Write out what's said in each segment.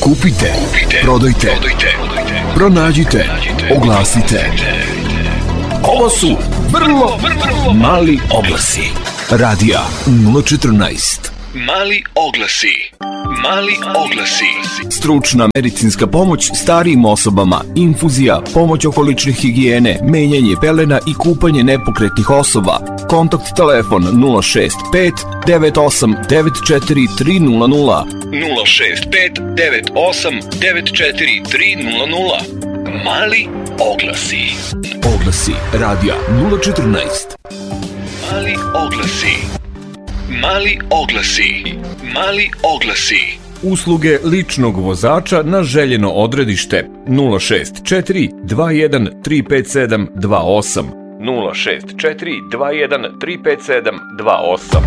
Kupite, prodajte, pronađite, oglasite. Ovo su vrlo mali oglasi. Radija 014. Mali oglasi. Mali oglasi. Stručna medicinska pomoć starijim osobama, infuzija, pomoć oko lične higijene, menjanje pelena i kupanje nepokretnih osoba. Kontakt telefon 065 98 94 300. 065 98 94 300. Mali oglasi. Oglasi radija 014. Mali oglasi. Mali oglasi. Mali oglasi. Usluge ličnog vozača na željeno odredište 064 21 357 28. 064 21 357 28.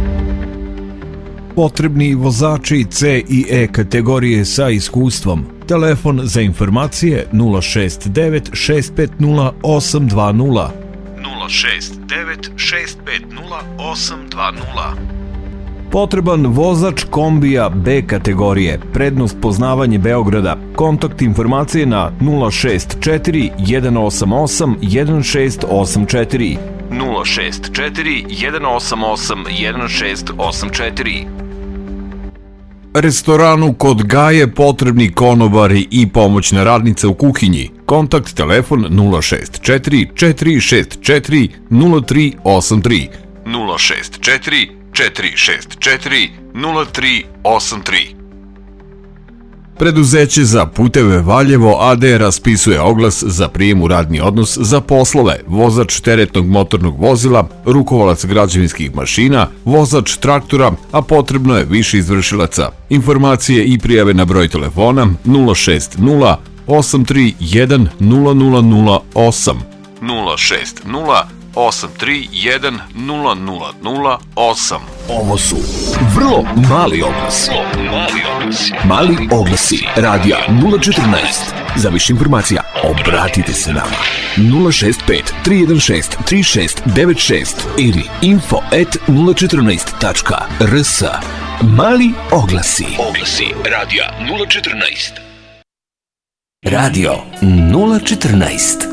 Potrebni vozači C i E kategorije sa iskustvom. Telefon za informacije 069 650 820. 069 650 820. Potreban vozač kombija B kategorije, prednost poznavanje Beograda. Kontakt informacije na 064 188 1684. 064 188 1684. Restoranu kod Gaje potrebni konobari i pomoćna radnica u kuhinji. Kontakt telefon 064 464 0383. 064 464 0383. Preduzeće za puteve Valjevo AD raspisuje oglas za prijem u radni odnos za poslove vozač teretnog motornog vozila, rukovalac građevinskih mašina, vozač traktora, a potrebno je više izvršilaca. Informacije i prijave na broj telefona 060 831 0008. 060 831 0008. Ovo su vrlo mali oglasi. Mali oglasi radija 014. Za više informacija obratite se nama 065 316 3696 ili info@014.rs. Mali oglasi. Oglasi radija 014. Radio 014.